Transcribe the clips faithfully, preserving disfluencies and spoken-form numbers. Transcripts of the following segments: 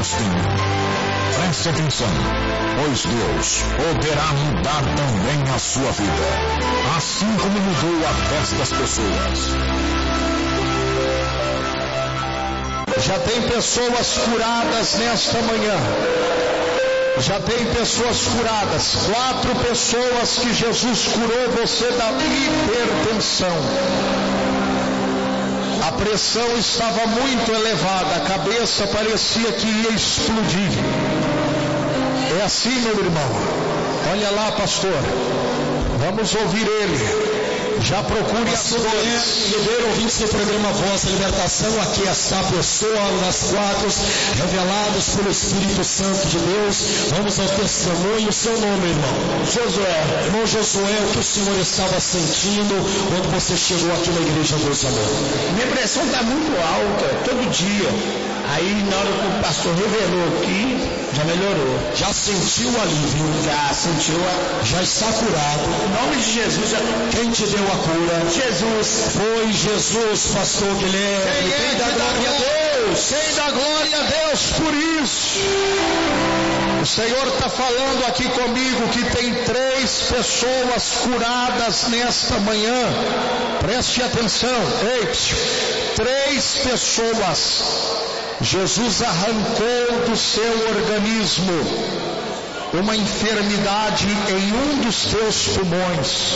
destino. Preste atenção, pois Deus poderá mudar também a sua vida, assim como mudou a destas pessoas. Já tem pessoas curadas nesta manhã. Já tem pessoas curadas. Quatro pessoas que Jesus curou você da hipertensão. A pressão estava muito elevada, a cabeça parecia que ia explodir. É assim, meu irmão. Olha lá, pastor. Vamos ouvir ele. Já procure as dores. Ribeiro, ouvintes do programa Voz da Libertação, aqui está a pessoa das quatro, reveladas pelo Espírito Santo de Deus. Vamos ao testemunho. Seu nome, irmão? Josué. Irmão Josué, o que o senhor estava sentindo quando você chegou aqui na igreja do Amor? Minha pressão está muito alta, todo dia. Aí, na hora que o pastor revelou aqui, já melhorou. Já sentiu o alívio? Já sentiu. A... Já está curado. Em nome de Jesus. Já... Quem te deu a cura? Jesus. Foi Jesus, pastor Guilherme. Quem é Quem dá que glória a Deus? Quem dá glória a Deus por isso? O Senhor está falando aqui comigo que tem três pessoas curadas nesta manhã. Preste atenção. Ei, três pessoas. Jesus arrancou do seu organismo uma enfermidade em um dos teus pulmões.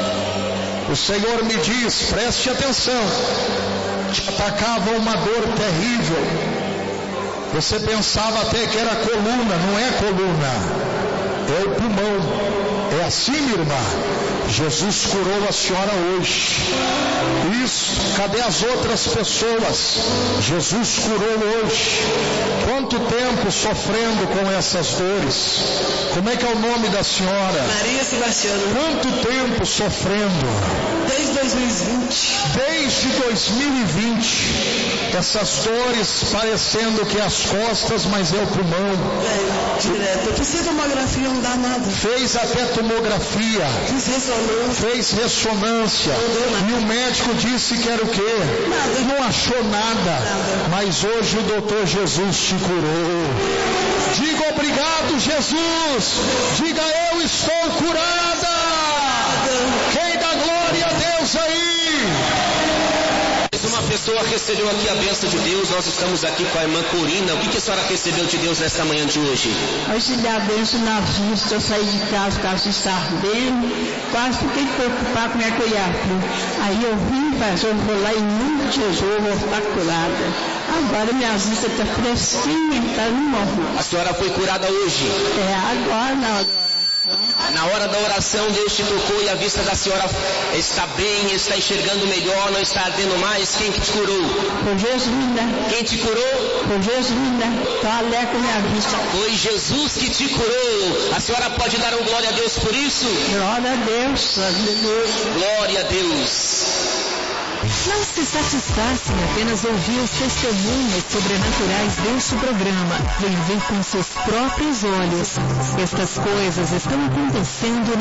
O Senhor me diz, preste atenção, te atacava uma dor terrível. Você pensava até que era coluna, não é coluna, é o pulmão. É assim, minha irmã. Jesus curou a senhora hoje. Isso. Cadê as outras pessoas? Jesus curou hoje. Quanto tempo sofrendo com essas dores? Como é que é o nome da senhora? Maria Sebastiana. Quanto tempo sofrendo? Desde dois mil e vinte. Desde dois mil e vinte. Essas dores parecendo que é as costas, mas é o pulmão. É, direto. Eu fiz tomografia, não dá nada. Fez até tomografia. Fiz ressonância. Fez ressonância. E o médico disse que era o quê? Nada. Não achou nada. Nada. Mas hoje o doutor Jesus te curou. Diga obrigado, Jesus. Diga eu estou curada. Quem dá glória a Deus aí? Uma pessoa recebeu aqui a bênção de Deus. Nós estamos aqui com a irmã Corina. O que, que a senhora recebeu de Deus nesta manhã de hoje? Eu recebi a bênção na vista. Eu saí de casa, o caso está ardendo. Quase fiquei preocupado como é que eu ia vir. Aí eu vim, mas eu vou lá em nome de Jesus, eu vou estar curada. Agora minha vista está fresquinha, está no morro. A senhora foi curada hoje? É, agora na hora. Na hora da oração, Deus te tocou e a vista da senhora está bem, está enxergando melhor, não está ardendo mais. Quem que te curou? Foi Jesus, né? Quem te curou? Foi Jesus, né? Está alegre com minha vista. Foi Jesus que te curou. A senhora pode dar um glória a Deus por isso? Glória a Deus, aleluia. Glória a Deus. Não se satisfaça em apenas ouvir os testemunhos sobrenaturais deste programa. Vem ver com seus próprios olhos. Estas coisas estão acontecendo na